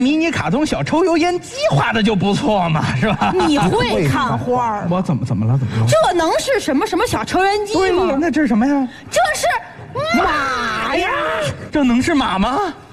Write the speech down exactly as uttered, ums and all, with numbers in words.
迷你卡通小抽油烟机画的就不错嘛，是吧？ 你会看画？ 我怎么怎么了？怎么了？ 这能是什么什么小抽油烟机吗？ 对呀，那这是什么呀？ 这是马呀！ 这能是马吗？